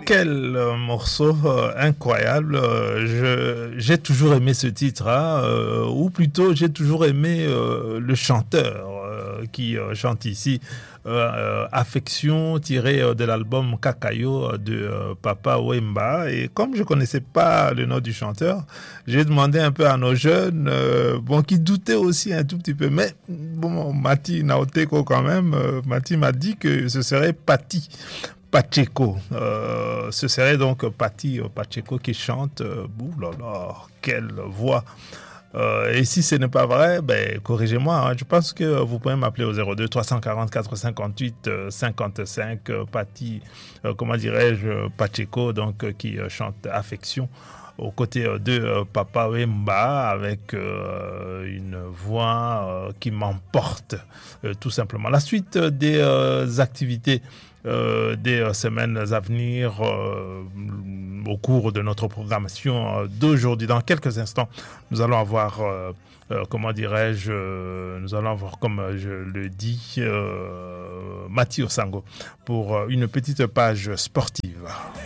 Quel morceau incroyable. J'ai toujours aimé ce titre, hein, ou plutôt j'ai toujours aimé le chanteur qui chante ici. Affection tirée de l'album Kakayo de Papa Wemba. Et comme je connaissais pas le nom du chanteur, j'ai demandé un peu à nos jeunes, qui doutaient aussi un tout petit peu. Mais bon, Mati Naoteko quand même, Mati m'a dit que ce serait Patti Pacheco. Ce serait donc Patti Pacheco qui chante. Ouh là là, quelle voix! Et si ce n'est pas vrai, corrigez-moi. Hein. Je pense que vous pouvez m'appeler au 02 344 58 55. Patti, Pacheco, donc qui chante Affection aux côtés de Papa Wemba avec une voix qui m'emporte tout simplement. La suite des activités des semaines à venir au cours de notre programmation d'aujourd'hui. Dans quelques instants, nous allons avoir, nous allons avoir, comme je le dis, Mathieu Sango pour une petite page sportive.